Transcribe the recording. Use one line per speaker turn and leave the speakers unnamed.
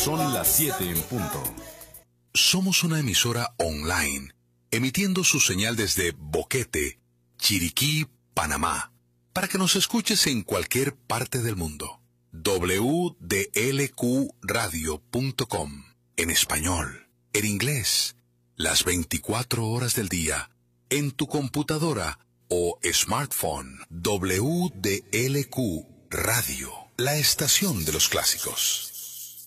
Son las 7 en punto.
Somos una emisora online, emitiendo su señal desde Boquete, Chiriquí, Panamá, para que nos escuches en cualquier parte del mundo. wdlqradio.com, en español, en inglés, las 24 horas del día, en tu computadora o smartphone. WDLQ Radio, la estación de los clásicos.